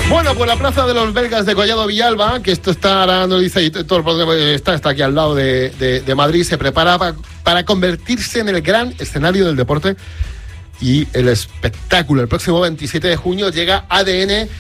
Bueno, pues la plaza de los belgas de Collado Villalba, que esto está, ahora nos dice, está aquí al lado de Madrid, se prepara para convertirse en el gran escenario del deporte y el espectáculo. El próximo 27 de junio llega ADN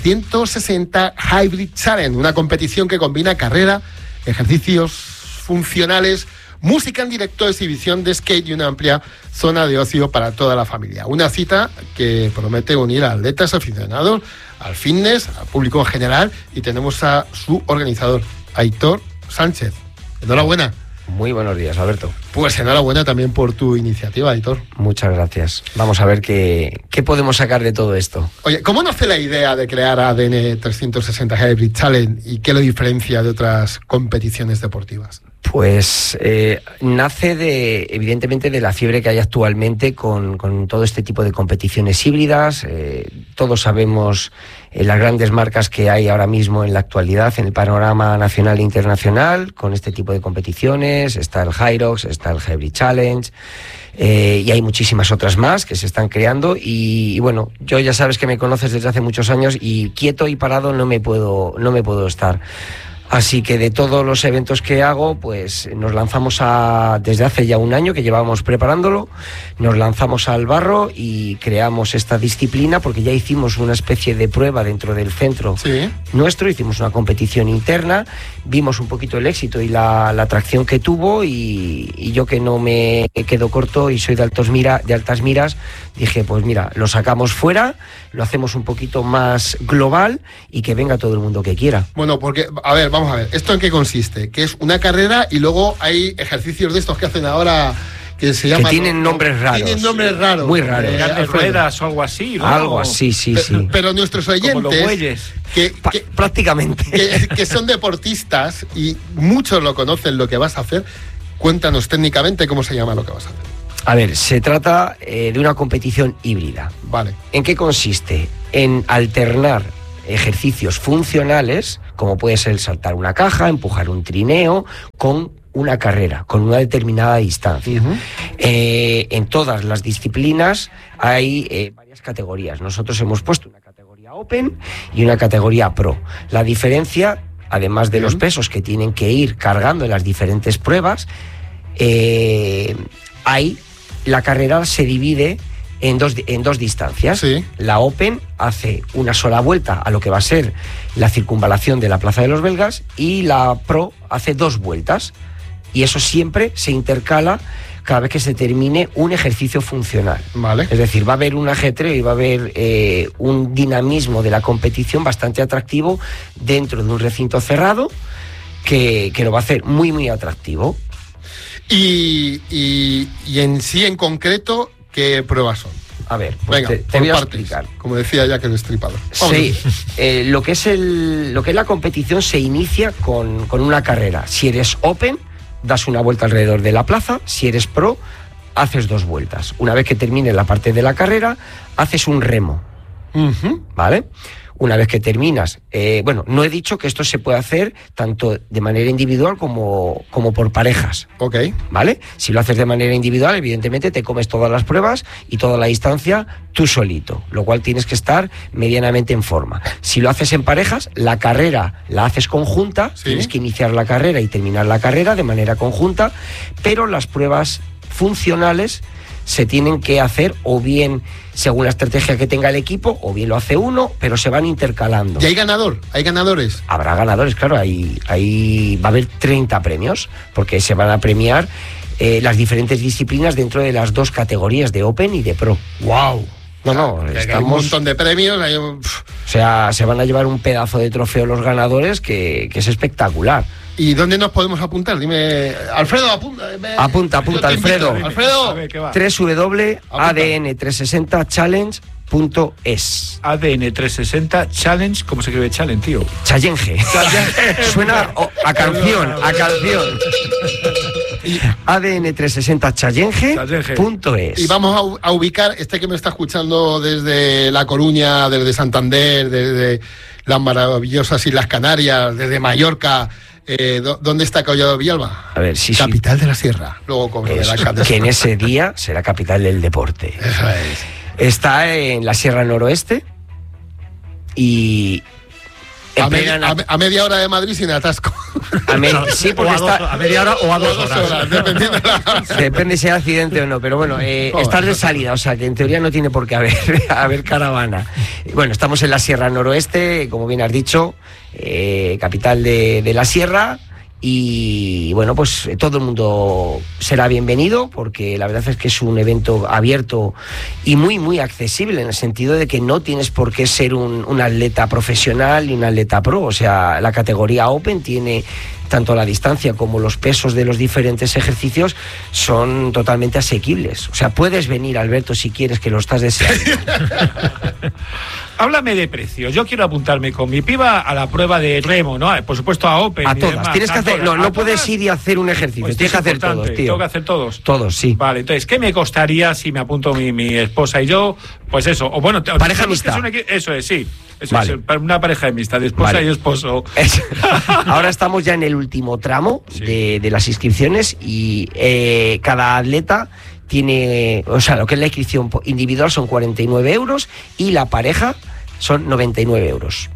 360 Hybrid Challenge, una competición que combina carrera, ejercicios funcionales, música en directo, exhibición de skate y una amplia zona de ocio para toda la familia. Una cita que promete unir a atletas aficionados, al fitness, al público en general, y tenemos a su organizador, Aitor Sánchez. Enhorabuena. Muy buenos días, Alberto. Pues enhorabuena también por tu iniciativa, Aitor. Muchas gracias. Vamos a ver qué podemos sacar de todo esto. Oye, ¿cómo nace la idea de crear ADN 360 Hybrid Challenge y qué lo diferencia de otras competiciones deportivas? Pues nace evidentemente de la fiebre que hay actualmente con todo este tipo de competiciones híbridas. Todos sabemos las grandes marcas que hay ahora mismo en la actualidad en el panorama nacional e internacional con este tipo de competiciones. Está el Hyrox, está el Hybrid Challenge y hay muchísimas otras más que se están creando y bueno, yo ya sabes que me conoces desde hace muchos años y quieto y parado no me puedo estar. Así que de todos los eventos que hago, pues nos lanzamos desde hace ya un año que llevábamos preparándolo, nos lanzamos al barro y creamos esta disciplina porque ya hicimos una especie de prueba dentro del centro nuestro, hicimos una competición interna, vimos un poquito el éxito y la atracción que tuvo y yo que no me quedo corto y soy de altas miras, dije pues mira, lo sacamos fuera, lo hacemos un poquito más global y que venga todo el mundo que quiera. Bueno, porque, a ver, vamos a ver, ¿esto en qué consiste? Que es una carrera y luego hay ejercicios de estos que hacen ahora que se llaman... Que tienen nombres raros. Tienen nombres raros. Muy raros. Grandes ruedas o algo así, ¿no? Algo así, sí. Pero nuestros oyentes... Como los bueyes. Prácticamente. Que son deportistas y muchos lo conocen lo que vas a hacer. Cuéntanos técnicamente cómo se llama lo que vas a hacer. A ver, se trata de una competición híbrida. Vale. ¿En qué consiste? En alternar ejercicios funcionales, como puede ser saltar una caja, empujar un trineo, con una carrera, con una determinada distancia. Uh-huh. En todas las disciplinas hay varias categorías. Nosotros hemos puesto una categoría Open y una categoría Pro. La diferencia, además de los pesos que tienen que ir cargando en las diferentes pruebas, la carrera se divide en dos distancias. Sí. La Open hace una sola vuelta a lo que va a ser la circunvalación de la Plaza de los Belgas y la Pro hace 2 vueltas. Y eso siempre se intercala cada vez que se termine un ejercicio funcional. Vale. Es decir, va a haber un ajetreo y va a haber un dinamismo de la competición bastante atractivo dentro de un recinto cerrado que lo va a hacer muy, muy atractivo. Y en sí, en concreto, ¿qué pruebas son? A ver, pues venga, te voy a explicar. Como decía Jack el Destripador. Sí, lo que es la competición se inicia con una carrera. Si eres Open, das una vuelta alrededor de la plaza. Si eres Pro, haces 2 vueltas. Una vez que termine la parte de la carrera, haces un remo. Uh-huh. ¿Vale? Una vez que terminas, no he dicho que esto se puede hacer tanto de manera individual como por parejas. Ok. ¿Vale? Si lo haces de manera individual, evidentemente te comes todas las pruebas y toda la distancia tú solito, lo cual tienes que estar medianamente en forma. Si lo haces en parejas, la carrera la haces conjunta, ¿sí? Tienes que iniciar la carrera y terminar la carrera de manera conjunta, pero las pruebas funcionales se tienen que hacer o bien según la estrategia que tenga el equipo, o bien lo hace uno, pero se van intercalando. ¿Y hay ganador? ¿Hay ganadores? Habrá ganadores, claro, ahí va a haber 30 premios, porque se van a premiar las diferentes disciplinas dentro de las 2 categorías de Open y de Pro. ¡Wow! Estamos... Hay un montón de premios. O sea, se van a llevar un pedazo de trofeo los ganadores que es espectacular. ¿Y dónde nos podemos apuntar? Dime, Alfredo, apunta. Apunta, Alfredo. Alfredo. www.adn360challenge.es. ADN360 Challenge, ¿cómo se escribe challenge, tío? Challenge. Suena a canción. ADN360challenge.es. Y vamos a ubicar, que me está escuchando desde La Coruña, desde Santander, desde las maravillosas Islas Canarias, desde Mallorca. ¿Dónde está Collado Villalba? A ver, sí, capital de la Sierra. Luego como de la que en ese día será capital del deporte. Eso es. Está en la Sierra Noroeste y... A media hora de Madrid sin atasco. Sí, porque a media hora o a 2 horas. Dependiendo de la... Depende si hay accidente o no, pero bueno, estás de salida, o sea que en teoría no tiene por qué haber caravana. Bueno, estamos en la Sierra Noroeste, como bien has dicho, capital de la Sierra. Y bueno, pues todo el mundo será bienvenido, porque la verdad es que es un evento abierto y muy muy accesible, en el sentido de que no tienes por qué ser un atleta profesional ni un atleta pro. O sea, la categoría Open tiene tanto la distancia como los pesos de los diferentes ejercicios, son totalmente asequibles. O sea, puedes venir, Alberto, si quieres, que lo estás deseando. Háblame de precios. Yo quiero apuntarme con mi piba a la prueba de remo, ¿no? Por supuesto a Open. A todas. Tienes que hacer, no puedes ir y hacer un ejercicio. Pues tienes que hacer todos, tío. ¿Tengo que hacer todos? Todos, sí. Vale, entonces, ¿qué me costaría si me apunto mi esposa y yo? Pues eso, o bueno... Pareja mixta. Eso es, sí. Eso vale. Es una pareja mixta, de esposa y esposo. Ahora estamos ya en el último tramo de las inscripciones y cada atleta tiene, o sea, lo que es la inscripción individual son 49 euros y la pareja son 99 euros.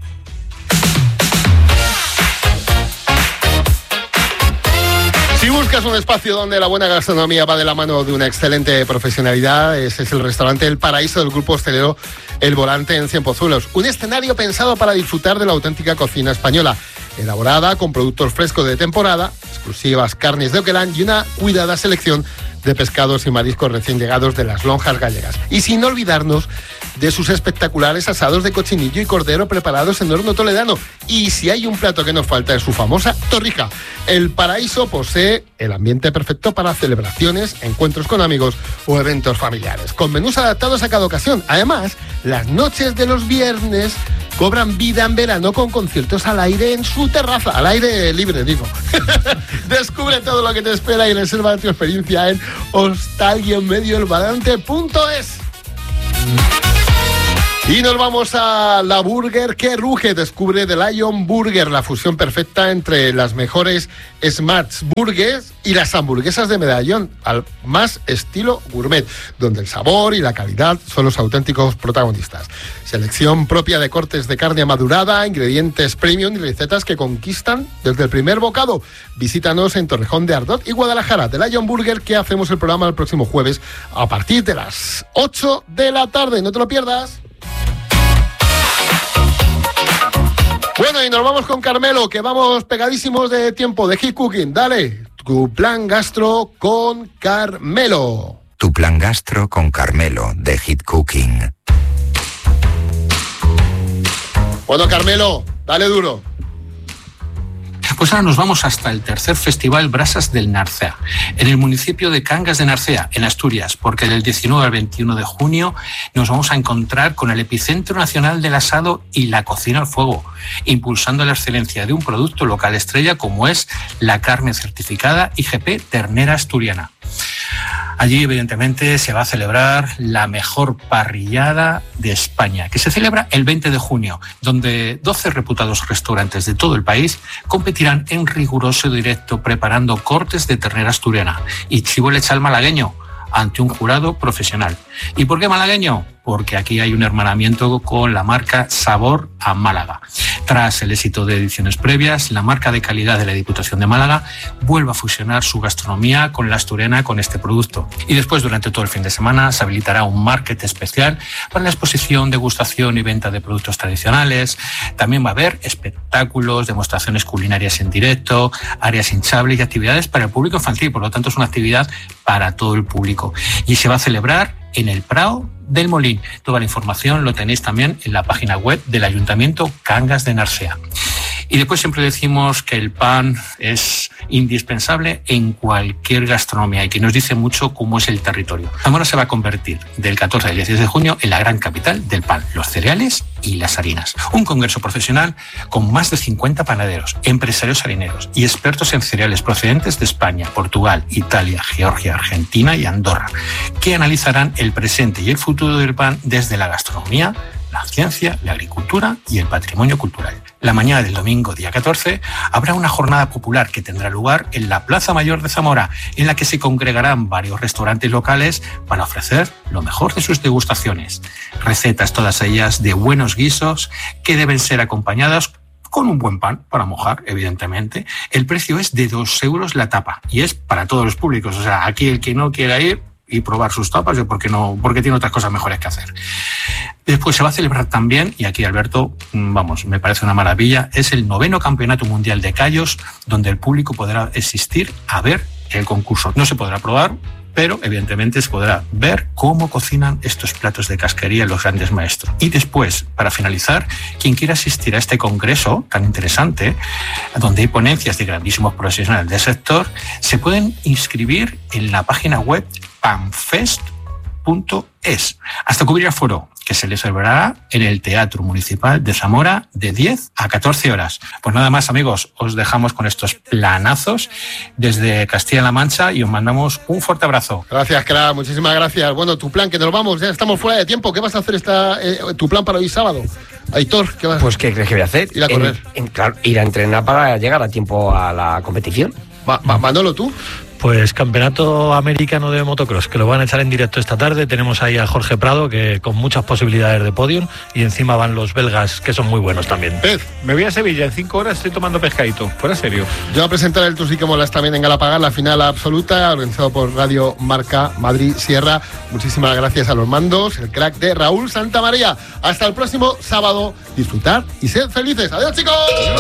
Si buscas un espacio donde la buena gastronomía va de la mano de una excelente profesionalidad, ese es el restaurante El Paraíso del grupo hostelero El Volante en Cienpozuelos. Un escenario pensado para disfrutar de la auténtica cocina española, elaborada con productos frescos de temporada, exclusivas carnes de Oquelán y una cuidada selección de pescados y mariscos recién llegados de las lonjas gallegas. Y sin olvidarnos de sus espectaculares asados de cochinillo y cordero preparados en horno toledano. Y si hay un plato que nos falta es su famosa torrija. El Paraíso posee el ambiente perfecto para celebraciones, encuentros con amigos o eventos familiares, con menús adaptados a cada ocasión. Además, las noches de los viernes cobran vida en verano con conciertos al aire en su terraza, al aire libre, digo. Descubre todo lo que te espera y reserva tu experiencia en hostal-medioelvalante.es. Y nos vamos a la burger que ruge. Descubre The Lion Burger, la fusión perfecta entre las mejores Smash Burgers y las hamburguesas de medallón, al más estilo gourmet, donde el sabor y la calidad son los auténticos protagonistas. Selección propia de cortes de carne madurada, ingredientes premium y recetas que conquistan desde el primer bocado. Visítanos en Torrejón de Ardot y Guadalajara. The Lion Burger, que hacemos el programa el próximo jueves a partir de las 8 de la tarde. No te lo pierdas. Bueno, y nos vamos con Carmelo, que vamos pegadísimos de tiempo, de Hit Cooking. Dale, tu plan gastro con Carmelo. Tu plan gastro con Carmelo, de Hit Cooking. Bueno, Carmelo, dale duro. Pues ahora nos vamos hasta el tercer festival Brasas del Narcea, en el municipio de Cangas de Narcea, en Asturias, porque del 19 al 21 de junio nos vamos a encontrar con el epicentro nacional del asado y la cocina al fuego, impulsando la excelencia de un producto local estrella como es la carne certificada IGP Ternera Asturiana. Allí, evidentemente, se va a celebrar la mejor parrillada de España, que se celebra el 20 de junio, donde 12 reputados restaurantes de todo el país competirán en riguroso directo preparando cortes de ternera asturiana y chivo lechal malagueño ante un jurado profesional. ¿Y por qué malagueño? Porque aquí hay un hermanamiento con la marca Sabor a Málaga. Tras el éxito de ediciones previas, la marca de calidad de la Diputación de Málaga vuelve a fusionar su gastronomía con la asturiana con este producto. Y después, durante todo el fin de semana, se habilitará un market especial para la exposición, degustación y venta de productos tradicionales. También va a haber espectáculos, demostraciones culinarias en directo, áreas hinchables y actividades para el público infantil. Por lo tanto, es una actividad para todo el público. Y se va a celebrar en el Prado del Molín. Toda la información lo tenéis también en la página web del Ayuntamiento Cangas de Narcea. Y después siempre decimos que el pan es indispensable en cualquier gastronomía y que nos dice mucho cómo es el territorio. Zamora se va a convertir del 14 al 16 de junio en la gran capital del pan, los cereales y las harinas. Un congreso profesional con más de 50 panaderos, empresarios harineros y expertos en cereales procedentes de España, Portugal, Italia, Georgia, Argentina y Andorra, que analizarán el presente y el futuro del pan desde la gastronomía la ciencia, la agricultura y el patrimonio cultural. La mañana del domingo, día 14, habrá una jornada popular que tendrá lugar en la Plaza Mayor de Zamora, en la que se congregarán varios restaurantes locales para ofrecer lo mejor de sus degustaciones. Recetas todas ellas de buenos guisos que deben ser acompañadas con un buen pan para mojar, evidentemente. El precio es de 2 euros la tapa y es para todos los públicos. O sea, aquí el que no quiera ir y probar sus tapas, porque tiene otras cosas mejores que hacer. Después se va a celebrar también, y aquí Alberto, vamos, me parece una maravilla, es el 9º Campeonato Mundial de Callos, donde el público podrá asistir a ver el concurso. No se podrá probar, pero evidentemente se podrá ver cómo cocinan estos platos de casquería los grandes maestros. Y después, para finalizar, quien quiera asistir a este congreso tan interesante, donde hay ponencias de grandísimos profesionales del sector, se pueden inscribir en la página web panfest.es hasta cubrir el foro, que se les celebrará en el Teatro Municipal de Zamora de 10 a 14 horas. Pues nada más, amigos, os dejamos con estos planazos desde Castilla-La Mancha y os mandamos un fuerte abrazo. Gracias, crack, muchísimas gracias. Bueno, tu plan, que nos vamos, ya estamos fuera de tiempo. ¿Qué vas a hacer tu plan para hoy sábado? Aitor, ¿qué vas a hacer? Pues, ¿qué crees que voy a hacer? Ir a correr. Claro, ir a entrenar para llegar a tiempo a la competición. Manolo, ¿tú? Pues Campeonato Americano de Motocross, que lo van a echar en directo esta tarde. Tenemos ahí a Jorge Prado, que con muchas posibilidades de podium, y encima van los belgas, que son muy buenos también. Me voy a Sevilla, en 5 horas estoy tomando pescadito, fuera serio. Yo voy a presentar el Tú sí que molas también en Galapagar, la final absoluta, organizado por Radio Marca Madrid Sierra. Muchísimas gracias a los mandos, el crack de Raúl Santamaría. Hasta el próximo sábado, disfrutar y ser felices. ¡Adiós, chicos!